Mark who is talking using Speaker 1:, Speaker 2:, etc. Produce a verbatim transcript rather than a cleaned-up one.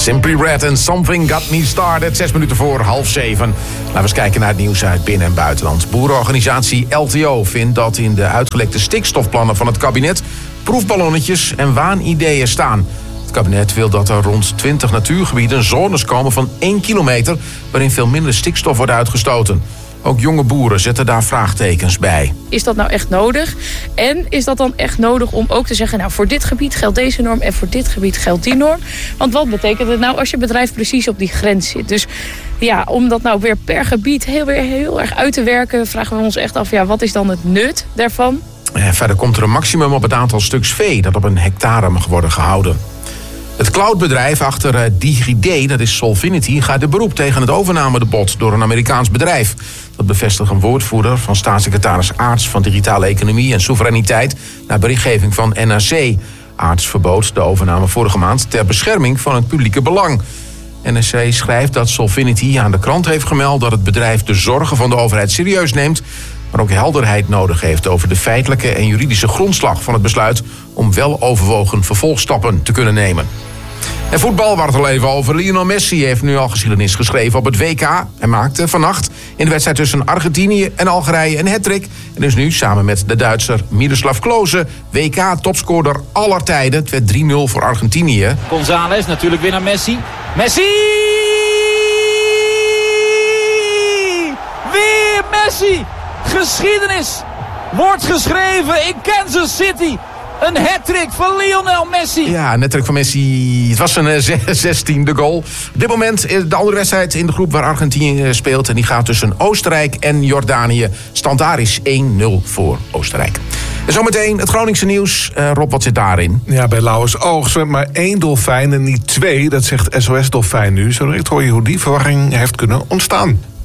Speaker 1: Simply Red and Something Got Me Started. Zes minuten voor half zeven. Laten we eens kijken naar het nieuws uit binnen- en buitenland. Boerenorganisatie L T O vindt dat in de uitgelekte stikstofplannen van het kabinet proefballonnetjes en waanideeën staan. Het kabinet wil dat er rond twintig natuurgebieden zones komen van één kilometer... waarin veel minder stikstof wordt uitgestoten. Ook jonge boeren zetten daar vraagtekens bij.
Speaker 2: Is dat nou echt nodig? En is dat dan echt nodig om ook te zeggen... nou, voor dit gebied geldt deze norm en voor dit gebied geldt die norm? Want wat betekent het nou als je bedrijf precies op die grens zit? Dus ja, om dat nou weer per gebied heel, weer heel erg uit te werken... vragen we ons echt af, ja, wat is dan het nut daarvan?
Speaker 1: En verder komt er een maximum op het aantal stuks vee... dat op een hectare mag worden gehouden. Het cloudbedrijf achter DigiD, dat is Solvinity, gaat de beroep tegen het overnamebod door een Amerikaans bedrijf. Dat bevestigt een woordvoerder van staatssecretaris Aarts van Digitale Economie en Soevereiniteit naar berichtgeving van N R C. Aarts verbood de overname vorige maand ter bescherming van het publieke belang. N R C schrijft dat Solvinity aan de krant heeft gemeld dat het bedrijf de zorgen van de overheid serieus neemt, maar ook helderheid nodig heeft over de feitelijke en juridische grondslag van het besluit om wel overwogen vervolgstappen te kunnen nemen. En voetbal, waar het al even over. Lionel Messi heeft nu al geschiedenis geschreven op het W K. Hij maakte vannacht in de wedstrijd tussen Argentinië en Algerije een hattrick. En is nu samen met de Duitser Miroslav Klose W K-topscorer aller tijden. Het werd drie nul voor Argentinië.
Speaker 3: González natuurlijk weer naar Messi. Messi! Weer Messi! Geschiedenis wordt geschreven in Kansas City. Een hattrick van Lionel Messi.
Speaker 1: Ja, een hattrick van Messi. Het was zijn zestiende goal. Op dit moment is de andere wedstrijd in de groep waar Argentinië speelt. En die gaat tussen Oostenrijk en Jordanië. Stand daar is één nul voor Oostenrijk. En zometeen het Groningse nieuws. Uh, Rob, wat zit daarin?
Speaker 4: Ja, bij Lauwersoog zwemt maar één dolfijn en niet twee. Dat zegt S O S Dolfijn nu. Zo direct hoor je hoe die verwarring heeft kunnen ontstaan.